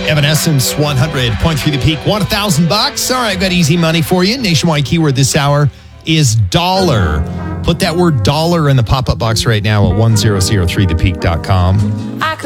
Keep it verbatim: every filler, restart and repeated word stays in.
Evanescence, one hundred point three The Peak. Want a thousand bucks? All right, got easy money for you. Nationwide keyword this hour is dollar. Put that word dollar in the pop-up box right now at one thousand three the peak dot com.